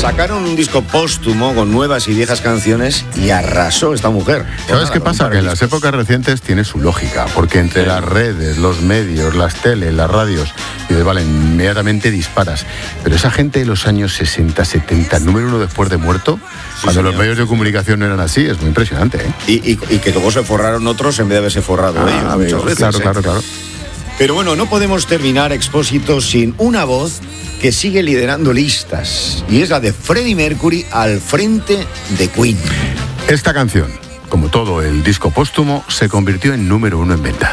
Sacaron un disco póstumo con nuevas y viejas canciones y arrasó esta mujer. ¿Sabes qué pasa? Que en las épocas recientes tiene su lógica, porque entre las redes, los medios, las teles, las radios, y vale, inmediatamente disparas. Pero esa gente de los años 60, 70, número uno después de muerto, cuando los medios de comunicación no eran así, es muy impresionante, ¿eh? Y que luego se forraron otros en vez de haberse forrado ellos muchas veces. Claro. Pero bueno, no podemos terminar Expósito sin una voz que sigue liderando listas, y es la de Freddie Mercury al frente de Queen. Esta canción, como todo el disco póstumo, se convirtió en número uno en ventas.